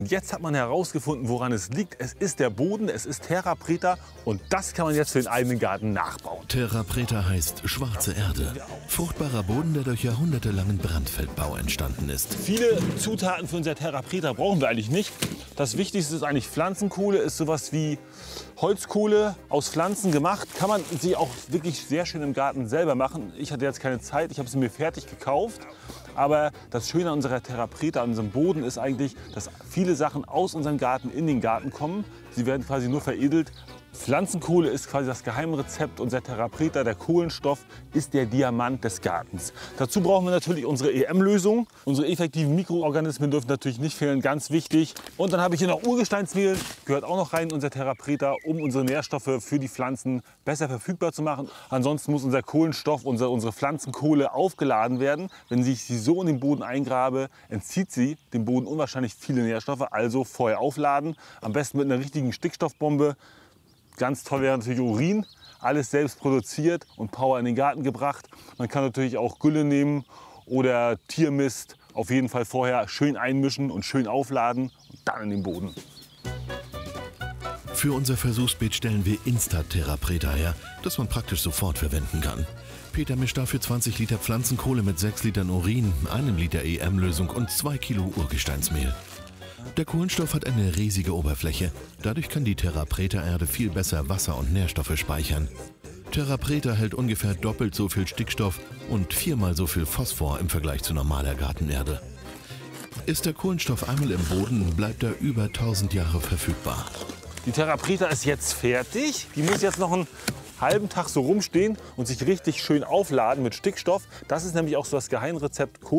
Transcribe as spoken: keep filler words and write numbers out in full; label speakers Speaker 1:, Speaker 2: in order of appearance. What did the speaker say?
Speaker 1: Jetzt hat man herausgefunden, woran es liegt. Es ist der Boden, es ist Terra Preta und das kann man jetzt für den eigenen Garten nachbauen.
Speaker 2: Terra Preta heißt schwarze Erde. Fruchtbarer Boden, der durch jahrhundertelangen Brandfeldbau entstanden ist.
Speaker 1: Viele Zutaten für unser Terra Preta brauchen wir eigentlich nicht. Das Wichtigste ist eigentlich Pflanzenkohle, ist sowas wie Holzkohle aus Pflanzen gemacht. Kann man sie auch wirklich sehr schön im Garten selber machen. Ich hatte jetzt keine Zeit, ich habe sie mir fertig gekauft. Aber das Schöne an unserer Terra Preta, an unserem Boden, ist eigentlich, dass viele Sachen aus unserem Garten in den Garten kommen. Sie werden quasi nur veredelt. Pflanzenkohle ist quasi das Geheimrezept. Unser Terra Preta, der Kohlenstoff, ist der Diamant des Gartens. Dazu brauchen wir natürlich unsere E M-Lösung. Unsere effektiven Mikroorganismen dürfen natürlich nicht fehlen, ganz wichtig. Und dann habe ich hier noch Urgesteinsmehl, gehört auch noch rein in unser Terra Preta, um unsere Nährstoffe für die Pflanzen besser verfügbar zu machen. Ansonsten muss unser Kohlenstoff, unsere, unsere Pflanzenkohle aufgeladen werden. Wenn ich sie so in den Boden eingrabe, entzieht sie dem Boden unwahrscheinlich viele Nährstoffe. Also vorher aufladen, am besten mit einer richtigen Stickstoffbombe. Ganz toll wäre natürlich Urin, alles selbst produziert und Power in den Garten gebracht. Man kann natürlich auch Gülle nehmen oder Tiermist. Auf jeden Fall vorher schön einmischen und schön aufladen und dann in den Boden.
Speaker 2: Für unser Versuchsbeet stellen wir Insta Terra Preta her, das man praktisch sofort verwenden kann. Peter mischt dafür zwanzig Liter Pflanzenkohle mit sechs Litern Urin, einem Liter E M-Lösung und zwei Kilo Urgesteinsmehl. Der Kohlenstoff hat eine riesige Oberfläche. Dadurch kann die Terra Preta Erde viel besser Wasser und Nährstoffe speichern. Terra Preta hält ungefähr doppelt so viel Stickstoff und viermal so viel Phosphor im Vergleich zu normaler Gartenerde. Ist der Kohlenstoff einmal im Boden, bleibt er über tausend Jahre verfügbar.
Speaker 1: Die Terra Preta ist jetzt fertig. Die muss jetzt noch einen halben Tag so rumstehen und sich richtig schön aufladen mit Stickstoff. Das ist nämlich auch so das Geheimrezept.